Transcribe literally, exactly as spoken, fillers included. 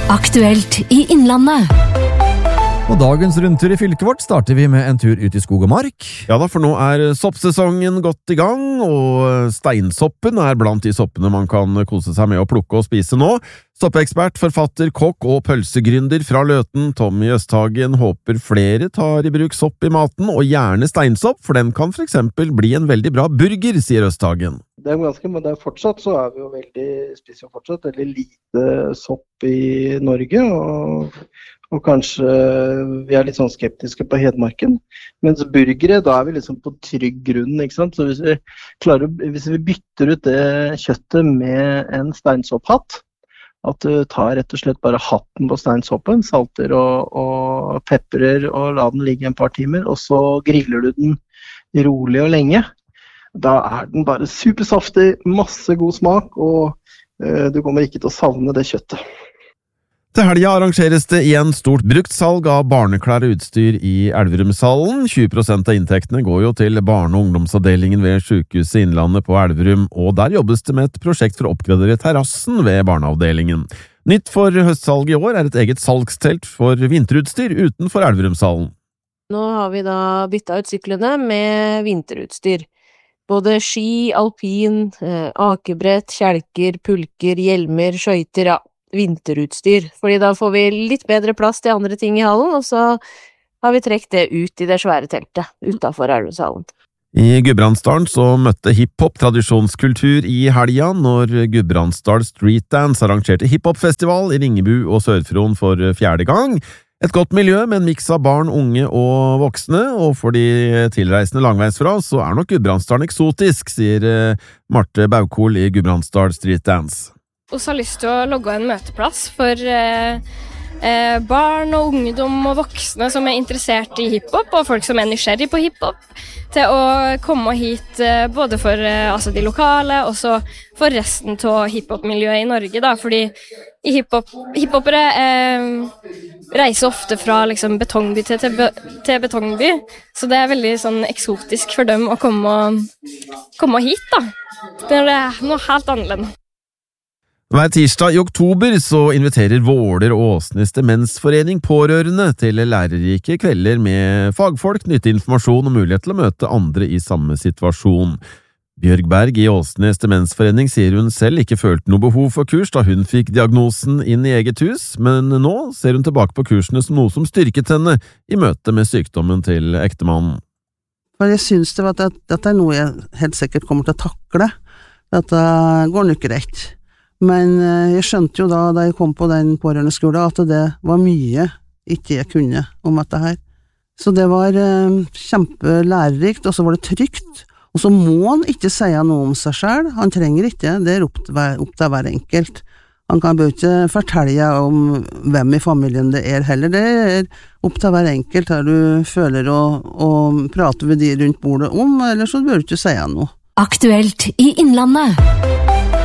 Aktuelt i Innlandet. Og dagens rundtur i fylket vårt starter vi med en tur ut i skog og mark. Ja da, for nå er soppsesongen godt i gang, og steinsoppen er blant de soppene man kan kose seg med å plukke og spise nå. Soppekspert, forfatter, kokk og pølsegründer fra Løten, Tommy Østhagen, håper flere tar i bruk sopp i maten, og gjerne steinsopp, for den kan for eksempel bli en veldig bra burger, sier Østhagen. Det er ganske, men det er fortsatt så er vi jo veldig, spiser jo fortsatt veldig lite sopp i Norge, og, og kanskje vi er litt sånn skeptiske på Hedmarken. Mens burgere, da er vi liksom på trygg grunn, ikke sant? Så hvis vi klarer, hvis vi bytter ut det kjøttet med en steinsopphatt, at du tar rett og slett bare hatten på steinsoppen, salter og, og pepperer og la den ligge en par timer, og så griller du den rolig og lenge. Da er den bare supersaftig, masse god smak, og uh, du kommer ikke til å savne det kjøttet. Til helga arrangeres det igjen stort bruktsalg av barneklær og utstyr i Elverumshallen. tjue prosent av inntektene går jo til barne- og ungdomsavdelingen ved Sykehuset Innlandet på Elverum, og der jobbes det med et prosjekt for å oppgradere terrassen ved barneavdelingen. Nytt for høstsalg i år er et eget salgstelt for vinterutstyr utenfor Elverumshallen. Nå har vi da byttet ut syklene med vinterutstyr. Både ski, alpin, eh, akebrett, kjelker, pulker, hjelmer, skøyter, ja, vinterutstyr. Fordi da får vi litt bedre plass til andre ting i hallen, og så har vi trekt det ut i det svære teltet utenfor Elverumshallen. I Gudbrandsdalen så møtte hiphop tradisjonskultur i helga når Gudbrandsdal Street Dance arrangerte hiphopfestival i Ringebu og Sør-Fron for fjerde gang. Et godt miljø med en miks av barn, unge og voksne, og for de tilreisende langveisfra så er nok Gudbrandsdalen eksotisk, sier Marte Baukol i Gudbrandsdal Street Dance. Vi har lyst til å logge en møteplass for eh, eh, barn og ungdom og voksne som er interessert i hiphop, og folk som er nysgjerrig på hiphop, til å komme hit eh, både for eh, altså de lokale, og så for resten av hiphop-miljøet i Norge, da, fordi i hiphop, hiphopere eh, reiser ofte fra liksom, betongby til, til, til betongby, så det er veldig sånn, eksotisk for dem å komme, komme hit. Da. Det er noe helt annerledes. Hver tirsdag i oktober så inviterer Våler og Åsnes Demensforening pårørende til lærerike kvelder med fagfolk, nyttig informasjon og mulighet til å møte andre i samme situasjon. Bjørg Berg i Åsnes Demensforening sier hun selv ikke følte noe behov for kurs da hun fikk diagnosen inn i eget hus, men nå ser hun tilbake på kursene som noe som styrket henne i møte med sykdommen til ektemannen. For jeg synes det var at dette er noe jeg helt sikkert kommer til å takle. Dette går nok greit. Men jeg skjønte jo da, da jeg kom på den pårørendeskolen, at det var mye ikke jeg kunne om dette her. Så det var eh, kjempelærerikt, og så var det trygt. Og så må han ikke si noe om seg selv, han trenger ikke, det er opp til hver, opp til hver enkelt. Han kan bare ikke fortelle om hvem i familien det er heller, det er opp til hver enkelt her du føler å, å prate med de rundt bordet om, eller så bør du ikke si noe. Aktuelt i Innlandet.